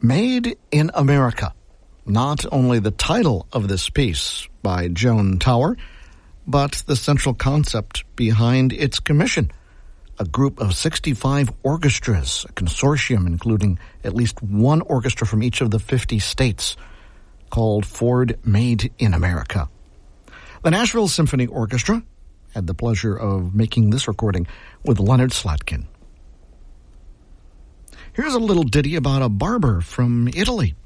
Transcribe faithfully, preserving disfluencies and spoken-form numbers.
Made in America. Not only the title of this piece by Joan Tower, but the central concept behind its commission. A group of sixty-five orchestras, a consortium including at least one orchestra from each of the fifty states, called Ford Made in America. The Nashville Symphony Orchestra had the pleasure of making this recording with Leonard Slatkin. Here's a little ditty about a barber from Italy.